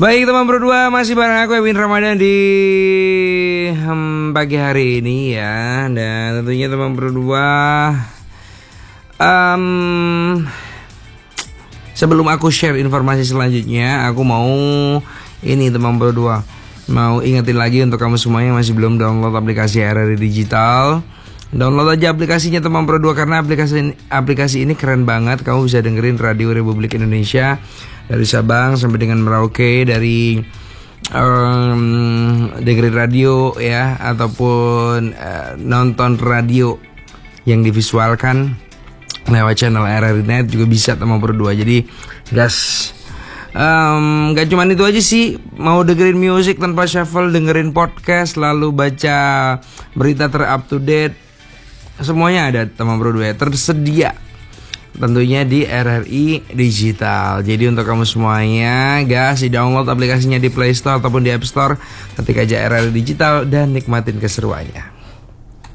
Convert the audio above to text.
Baik teman berdua, masih bareng aku Edwin Ramadan di pagi hari ini ya. Dan tentunya teman berdua, sebelum aku share informasi selanjutnya, aku mau ini teman berdua, mau ingetin lagi untuk kamu semuanya yang masih belum download aplikasi RRI Digital. Download aja aplikasinya teman berdua, karena aplikasi ini keren banget. Kamu bisa dengerin Radio Republik Indonesia dari Sabang sampai dengan Merauke, dari dengerin radio ya, ataupun nonton radio yang divisualkan lewat channel RRI Net juga bisa teman berdua. Jadi gas. Gak cuma itu aja sih, mau dengerin musik tanpa shuffle, dengerin podcast, lalu baca berita up to date, semuanya ada teman berdua ya, tersedia tentunya di RRI Digital. Jadi untuk kamu semuanya, gas, di-download aplikasinya di Play Store ataupun di App Store, ketik aja RRI Digital dan nikmatin keseruannya.